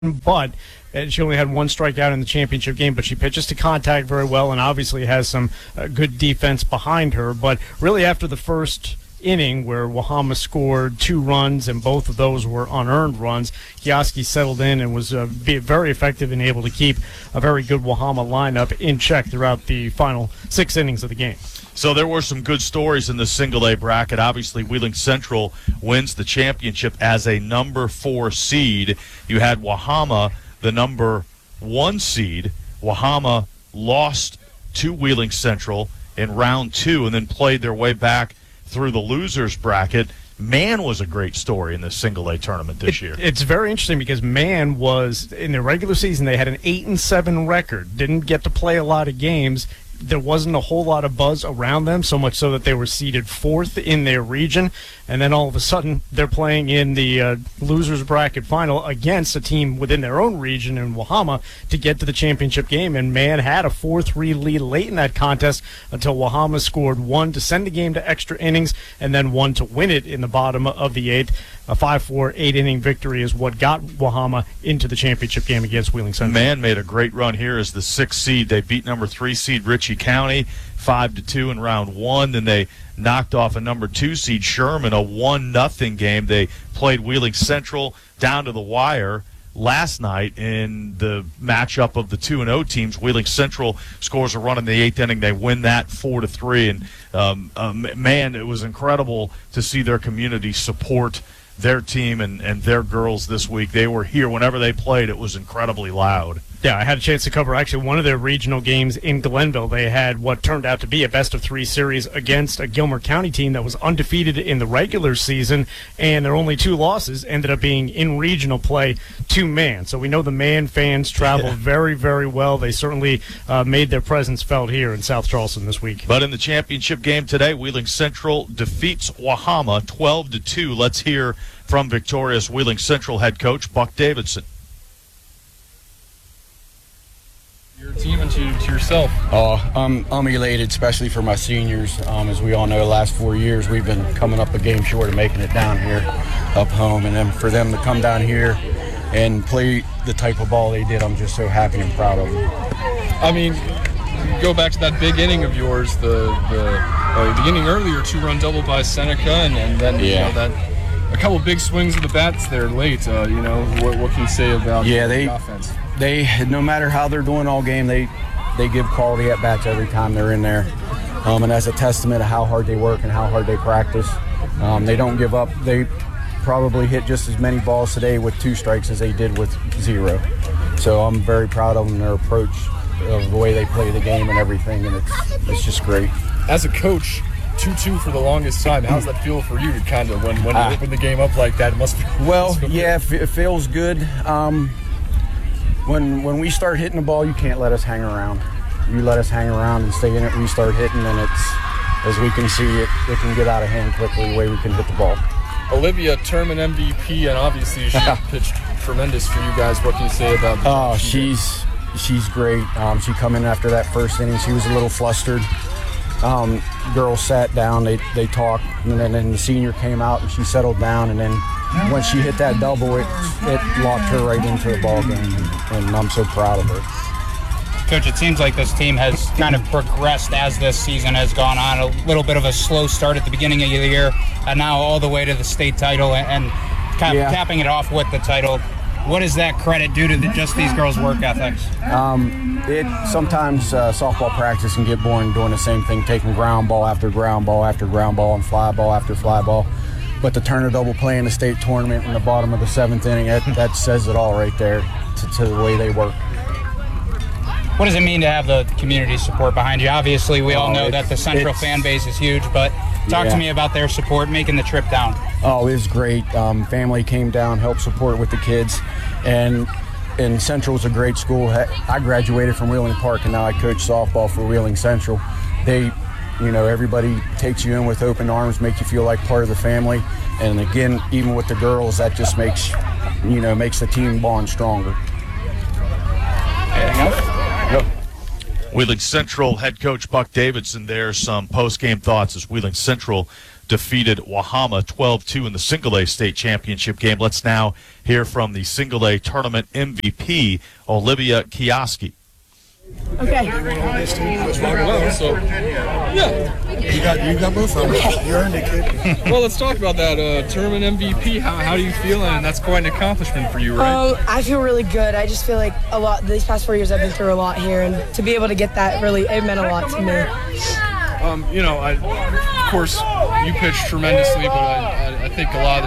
but she only had one strikeout in the championship game, but she pitches to contact very well and obviously has some good defense behind her. But really after the first inning where Wahama scored 2 runs and both of those were unearned runs, Kioski settled in and was very effective and able to keep a very good Wahama lineup in check throughout the final 6 innings of the game. So there were some good stories in the single-A bracket. Obviously, Wheeling Central wins the championship as a number 4 seed. You had Wahama, the number 1 seed. Wahama lost to Wheeling Central in round 2 and then played their way back through the losers bracket. Man was a great story in the single-A tournament this year. It's very interesting because Man was, in their regular season, they had an 8-7 record. Didn't get to play a lot of games. There wasn't a whole lot of buzz around them, so much so that they were seeded 4th in their region. And then all of a sudden, they're playing in the losers bracket final against a team within their own region in Wahama to get to the championship game. And Man had a 4-3 lead late in that contest until Wahama scored 1 to send the game to extra innings and then 1 to win it in the bottom of the 8th. A 5-4, 8-inning victory is what got Wahama into the championship game against Wheeling Central. Man made a great run here as the 6th seed. They beat number 3 seed Ritchie County 5-2 in round 1. Then they knocked off a number 2 seed Sherman, a 1-0 game. They played Wheeling Central down to the wire last night in the matchup of the 2-0 teams. Wheeling Central scores a run in the 8th inning. They win that 4-3. And man, it was incredible to see their community support their team and their girls this week. They were here whenever they played. It was incredibly loud. Yeah, I had a chance to cover actually one of their regional games in Glenville. They had what turned out to be a best-of-3 series against a Gilmer County team that was undefeated in the regular season, and their only 2 losses ended up being in regional play to Man. So we know the Man fans travel very, very well. They certainly made their presence felt here in South Charleston this week. But in the championship game today, Wheeling Central defeats Wahama 12-2. Let's hear from victorious Wheeling Central head coach Buck Davidson. Your team and to yourself? I'm elated, especially for my seniors. As we all know, the last 4 years we've been coming up a game short of making it down here up home. And then for them to come down here and play the type of ball they did, I'm just so happy and proud of them. I mean, go back to that big inning of yours, the inning earlier, 2-run double by Seneca, and then you know, that a couple big swings of the bats there late. What can you say about the offense? They, no matter how they're doing all game, they give quality at bats every time they're in there, and that's a testament to how hard they work and how hard they practice. They don't give up. They probably hit just as many balls today with 2 strikes as they did with 0. So I'm very proud of them, their approach of the way they play the game and everything, and it's just great. As a coach, 2-2 for the longest time. How's that feel for you? Kind of when you open the game up like that, it must. Well, yeah, it feels good. When we start hitting the ball, you can't let us hang around. You let us hang around and stay in it. We start hitting, and it's, as we can see, it can get out of hand quickly the way we can hit the ball. Olivia, term and MVP, and obviously she pitched tremendous for you guys. What can you say about her? Oh, she's great. She come in after that first inning. She was a little flustered. Girls sat down, they talked, and then the senior came out and she settled down, and then when she hit that double, it locked her right into the ball game, and I'm so proud of her. Coach, it seems like this team has kind of progressed as this season has gone on. A little bit of a slow start at the beginning of the year, and now all the way to the state title and kind of capping it off with the title. What is that credit due to just these girls' work ethics? Sometimes softball practice can get boring doing the same thing, taking ground ball after ground ball after ground ball and fly ball after fly ball. But to turn a double play in the state tournament in the bottom of the 7th inning, that says it all right there to the way they work. What does it mean to have the community support behind you? Obviously, we all know that the Central fan base is huge, but talk to me about their support making the trip down. Oh, it was great. Family came down, helped support with the kids, and Central's a great school. I graduated from Wheeling Park, and now I coach softball for Wheeling Central. Everybody takes you in with open arms, make you feel like part of the family, and again, even with the girls, that just makes the team bond stronger. Anything else? Yep. Wheeling Central head coach Buck Davidson there. Some post-game thoughts as Wheeling Central defeated Wahama 12-2 in the single-A state championship game. Let's now hear from the single-A tournament MVP, Olivia Kioski. Okay. Well, so, yeah. You got both of them. You earned it, kid. Well, let's talk about that tournament MVP. How do you feel? And that's quite an accomplishment for you, right? I feel really good. I just feel like these past 4 years I've been through a lot here, and to be able to get that it meant a lot to me. Of course, you pitched tremendously, but I think a lot of the